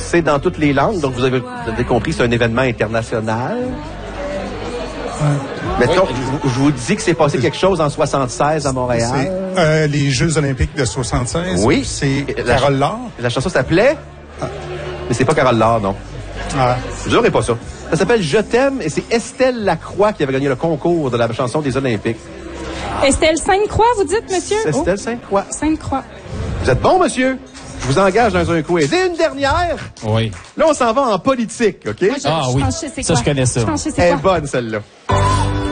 C'est dans toutes les langues, donc vous avez compris, c'est un événement international. Mettons, je vous dis que c'est passé quelque chose en 76 à Montréal. C'est les Jeux olympiques de 76. Oui. C'est Carole Laure. La chanson s'appelait... Mais c'est pas Carole Laure, non. Je n'aurais pas ça. Ça s'appelle « Je t'aime » et c'est Estelle Lacroix qui avait gagné le concours de la chanson des Olympiques. Estelle Sainte-Croix, vous dites, monsieur? Estelle Sainte-Croix. Sainte-Croix. Vous êtes bon, monsieur? Je vous engage dans un quiz. Et une dernière. Oui. Là, on s'en va en politique, OK? Oui. Ça, je connais ça. Elle est bonne, celle-là.